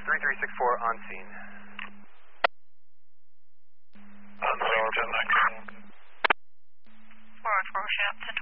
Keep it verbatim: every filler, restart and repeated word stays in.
three three six four on scene. On scene, ten nineteen. Forward, four, Hampton.